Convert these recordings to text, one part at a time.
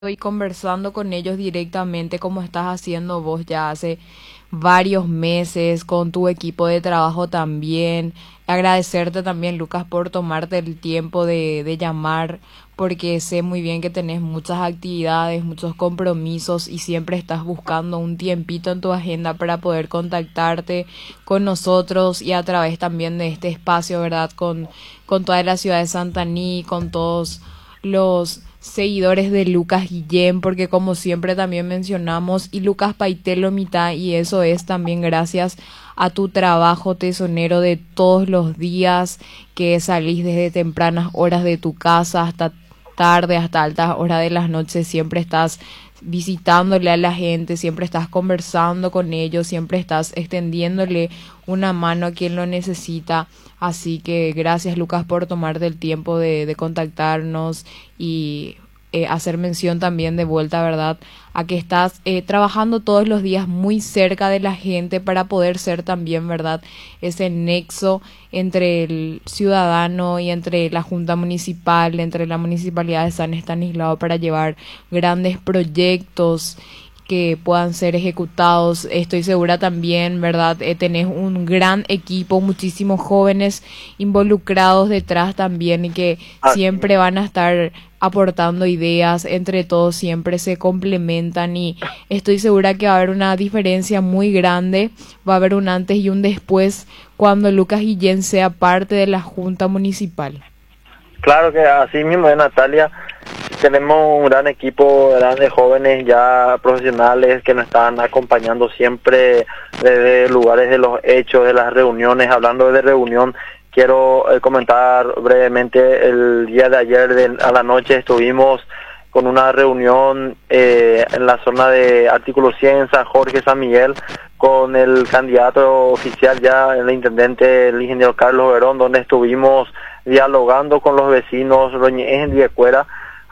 y conversando con ellos directamente como estás haciendo vos ya hace varios meses con tu equipo de trabajo también. Agradecerte también, Lucas, por tomarte el tiempo de llamar, porque sé muy bien que tenés muchas actividades, muchos compromisos y siempre estás buscando un tiempito en tu agenda para poder contactarte con nosotros y a través también de este espacio, ¿verdad? Con toda la ciudad de Santaní, con todos los seguidores de Lucas Guillén, porque como siempre también mencionamos, y Lucas Paitelo mitad, y eso es también gracias a tu trabajo tesonero de todos los días, que salís desde tempranas horas de tu casa hasta tarde, hasta altas horas de las noches, siempre estás visitándole a la gente, siempre estás conversando con ellos, siempre estás extendiéndole una mano a quien lo necesita. Así que gracias, Lucas, por tomarte el tiempo de contactarnos y hacer mención también de vuelta, ¿verdad? A que estás trabajando todos los días muy cerca de la gente para poder ser también, ¿verdad? Ese nexo entre el ciudadano y entre la Junta Municipal, entre la Municipalidad de San Estanislao para llevar grandes proyectos que puedan ser ejecutados. Estoy segura también, ¿verdad? Tenés un gran equipo, muchísimos jóvenes involucrados detrás también y que Así siempre mismo. van a estar aportando ideas, entre todos siempre se complementan y estoy segura que va a haber una diferencia muy grande, va a haber un antes y un después cuando Lucas Guillén sea parte de la Junta Municipal. Claro que así mismo es, Natalia. Tenemos un gran equipo, grandes jóvenes ya profesionales que nos están acompañando siempre desde lugares de los hechos, de las reuniones. Hablando de reunión, quiero comentar brevemente el día de ayer a la noche estuvimos con una reunión en la zona de Artículo 100, San Jorge, San Miguel, con el candidato oficial ya, el intendente, el ingeniero Carlos Verón, donde estuvimos dialogando con los vecinos, en Diecuera,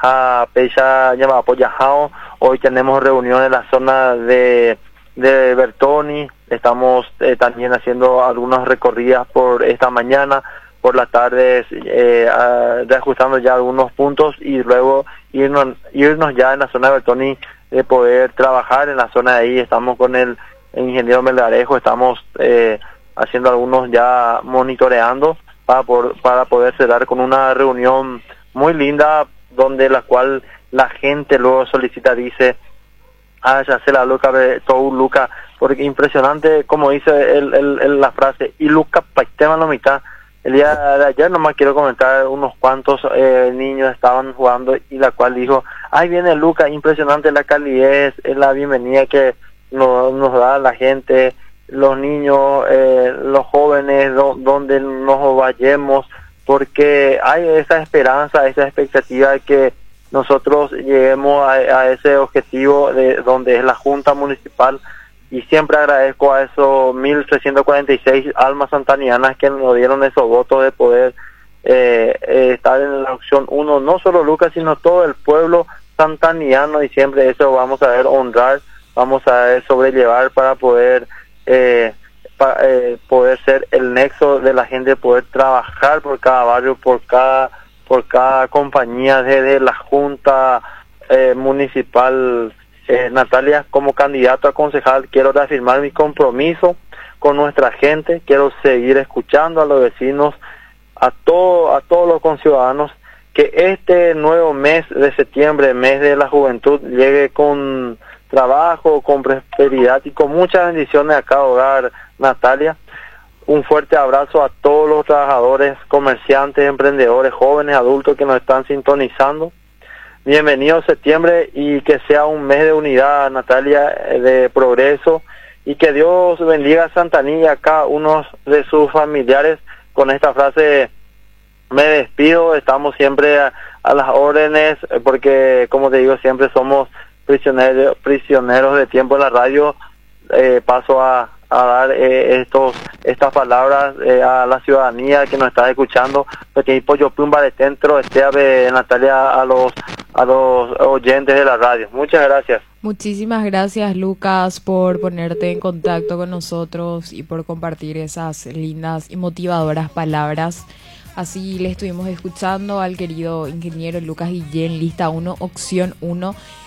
a Pecha Yamapoyajao. Hoy tenemos reunión en la zona de Bertoni. Estamos también haciendo algunas recorridas por esta mañana, por las tardes, reajustando ya algunos puntos y luego irnos ya en la zona de Bertoni, de poder trabajar en la zona de ahí. Estamos con el ingeniero Melgarejo, estamos haciendo algunos ya monitoreando para poder cerrar con una reunión muy linda, donde la cual la gente luego solicita, dice, ya se la loca de todo Luca, porque impresionante como dice la frase, y Luca Paitema la mitad. El día de ayer nomás quiero comentar, unos cuantos niños estaban jugando y la cual dijo, ahí viene Luca, impresionante la calidez, es la bienvenida que nos da la gente, los niños, los jóvenes, donde nos vayamos, porque hay esa esperanza, esa expectativa de que nosotros lleguemos a ese objetivo de donde es la Junta Municipal. Y siempre agradezco a esos 1.346 almas santanianas que nos dieron esos votos de poder estar en la opción uno, no solo Lucas, sino todo el pueblo santaniano, y siempre eso vamos a ver honrar, vamos a ver sobrellevar para poder poder ser el nexo de la gente, poder trabajar por cada barrio, por cada compañía, desde la Junta Municipal. Natalia, como candidato a concejal, quiero reafirmar mi compromiso con nuestra gente. Quiero seguir escuchando a los vecinos, a todos los conciudadanos, que este nuevo mes de septiembre, mes de la juventud, llegue con trabajo, con prosperidad y con muchas bendiciones a cada hogar, Natalia. Un fuerte abrazo a todos los trabajadores, comerciantes, emprendedores, jóvenes, adultos que nos están sintonizando. Bienvenido septiembre, y que sea un mes de unidad, Natalia, de progreso, y que Dios bendiga a Santaní y a cada uno de sus familiares. Con esta frase me despido, estamos siempre a las órdenes, porque como te digo, siempre somos prisioneros de tiempo en la radio. Paso a dar estas palabras a la ciudadanía que nos está escuchando, porque yo pumba de dentro, Natalia, a los oyentes de la radio. Muchas gracias. Muchísimas gracias, Lucas, por ponerte en contacto con nosotros y por compartir esas lindas y motivadoras palabras. Así le estuvimos escuchando al querido ingeniero Lucas Guillén, lista 1, opción 1.